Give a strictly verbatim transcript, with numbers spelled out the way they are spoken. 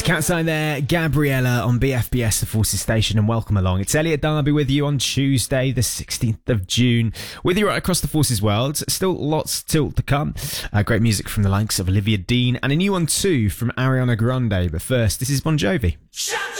Cat's Eye there, Gabriella on B F B S, the Forces Station, and welcome along. It's Elliot Darby with you on Tuesday, the sixteenth of June, with you right across the Forces world. Still lots still to come. Uh, great music from the likes of Olivia Dean, and a new one too from Ariana Grande. But first, this is Bon Jovi. Shut